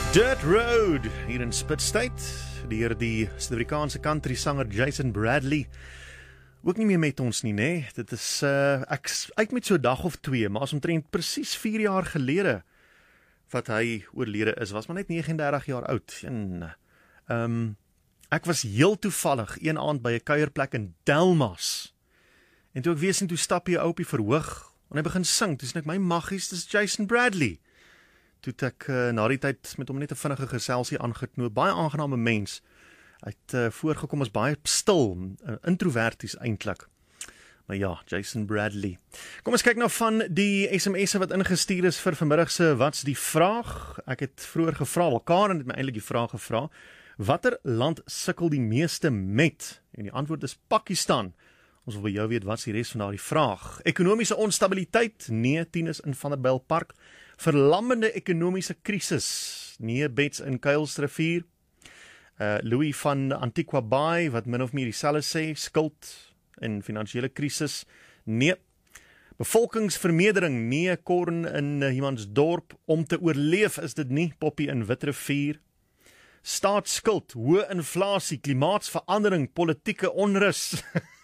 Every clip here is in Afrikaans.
Dirt Road, hier in Spitstyd, deur die Suid-Afrikaanse country sanger Jason Bradley. Ook nie meer met ons nie, nee. Dit is, ek uit met so 'n dag of 2, maar as omtrent presies 4 jaar gelede, wat hy oorlede is, was maar net 39 jaar oud. En, ek was heel toevallig een aand by 'n kuierplek in Delmas. En toe ek weer sien, toe stap hier ou op die verhoog, en hy begin sing, toe sien ek, my maggies, dis Jason Bradley. Toe het ek na die tyd met hom net 'n vinnige geselsie aangeknoop, baie aangename mens. Hy het voorgekom as baie stil, introverties eintlik. Maar ja, Jason Bradley. Kom ons kyk nou van die SMS'e wat ingestuur is vir vanmiddag se Wat's die vraag? Ek het vroeër gevra, Karen het my eintlik die vraag gevra, watter land sukkel die meeste met? En die antwoord is Pakistan. Ons wil by jou weet, wat is die res van daardie vraag? Ekonomiese onstabiliteit? Nee, Tinus in Vanderbijlpark. Verlammende ekonomiese krisis? Nee, Bets in Kuilsrivier. Louis van Antigua Bay, wat min of meer dieselfde sê, skuld en finansiële krisis? Nee. Bevolkingsvermeerdering? Nee, Korn in Humansdorp. Om te oorleef is dit nie, Poppy in Witrivier. Staatsskuld, hoë inflasie, klimaatsverandering, politieke onrus.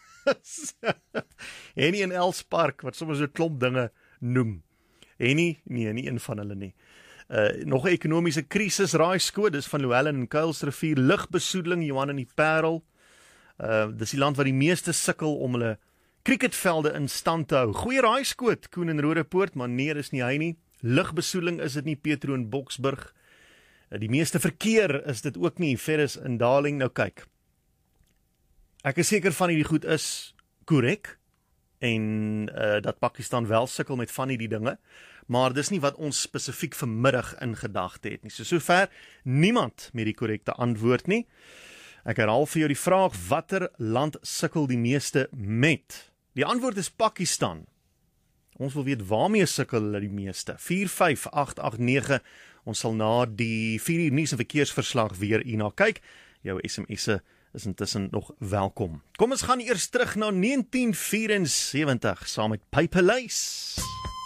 Henny in Elspark, wat soms so 'n klomp dinge noem. Henny? Nee, nie een van hulle nie. Nog 'n ekonomiese krisis, Raaiskoot, dis van Llewellyn en Kuilsrivier, lugbesoedeling, Johan in die Parel. Dis die land wat die meeste sukkel om hulle cricketvelde in stand te hou. Goeie Raaiskoot, Koen in Rodepoort, maar nee, dis nie hy nie. Lugbesoedeling is dit nie, Petro in Boksburg. Die meeste verkeer is dit ook nie, Ferris in Darling. Nou kyk, ek is seker van hierdie goed is korrek, en dat Pakistan wel sukkel met van hierdie dinge, maar dis nie wat ons spesifiek vanmiddag in gedagte het nie. So sover niemand met die korrekte antwoord nie. Ek herhaal vir jou die vraag, watter land sukkel die meeste met? Die antwoord is Pakistan. Ons wil weet waarmee sukkel hulle die meeste. 45889, ons sal na die 4 uur nuus en verkeersverslag weer hierna kyk. Jou SMS'e is intussen nog welkom. Kom ons gaan eers terug na 1974 saam met Paper Lace.